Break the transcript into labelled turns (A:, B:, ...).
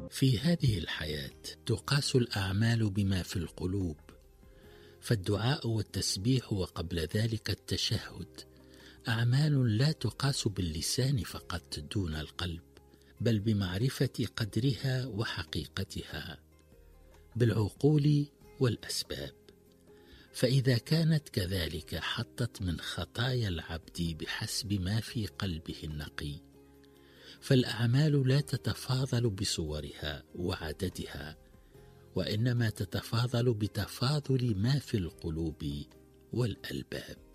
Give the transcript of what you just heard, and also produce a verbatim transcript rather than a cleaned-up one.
A: في هذه الحياة تقاس الأعمال بما في القلوب، فالدعاء والتسبيح وقبل ذلك التشهد أعمال لا تقاس باللسان فقط دون القلب، بل بمعرفة قدرها وحقيقتها بالعقول والأسباب. فإذا كانت كذلك حطت من خطايا العبد بحسب ما في قلبه النقي، فالأعمال لا تتفاضل بصورها وعددها، وإنما تتفاضل بتفاضل ما في القلوب والألباب.